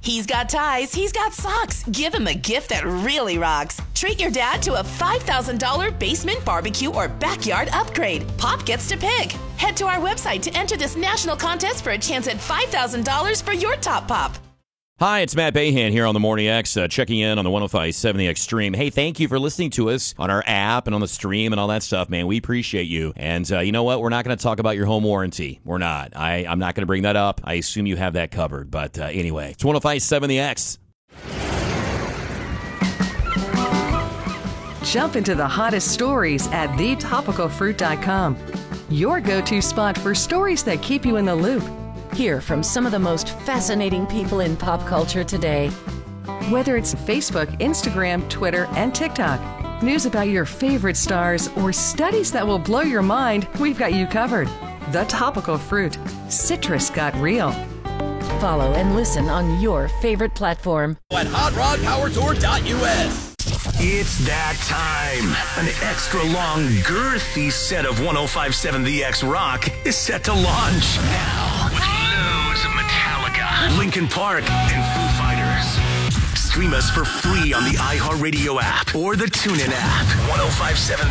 He's got ties, he's got socks. Give him a gift that really rocks. Treat your dad to a $5,000 basement barbecue or backyard upgrade. Pop gets to pick. Head to our website to enter this national contest for a chance at $5,000 for your top pop. Hi, it's Matt Bahan here on the Morning X, checking in on the 105.7 The Extreme. Hey, thank you for listening to us on our app and on the stream and all that stuff, man. We appreciate you. And you know what? We're not going to talk about your home warranty. We're not. I'm not going to bring that up. I assume you have that covered. But anyway, it's 105.7 The X. Jump into the hottest stories at thetopicalfruit.com. Your go-to spot for stories that keep you in the loop. Hear from some of the most fascinating people in pop culture today. Whether it's Facebook, Instagram, Twitter, and TikTok, news about your favorite stars, or studies that will blow your mind, we've got you covered. The Topical Fruit. Citrus got real. Follow and listen on your favorite platform. At HotRodPowerTour.us. It's that time. An extra long, girthy set of 105.7 The X Rock is set to launch now with loads of Metallica, Linkin Park, and Foo Fighters. Stream us for free on the iHeartRadio app or the TuneIn app. 105.7